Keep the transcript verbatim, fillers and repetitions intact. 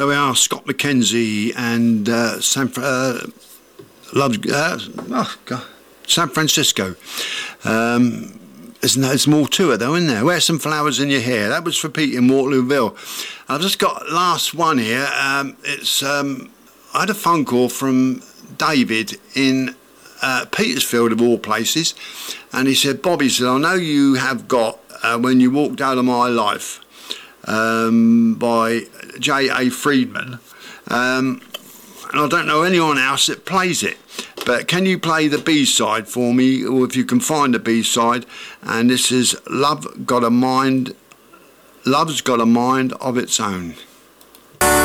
there we are, Scott McKenzie and uh, San, uh, Love, uh, oh God, San Francisco. Um, there's, no, there's more to it though, isn't there? Wear Some Flowers in Your Hair. That was for Pete in Waterlooville. I've just got last one here. Um, it's um, I had a phone call from David in uh, Petersfield, of all places, and he said, Bobby said, I know you have got uh, When You Walked Out of My Life um, by J A Friedman, um, and I don't know anyone else that plays it, but can you play the B-side for me, or if you can find the B-side? And this is Love Got a Mind, Love's Got a Mind of Its Own.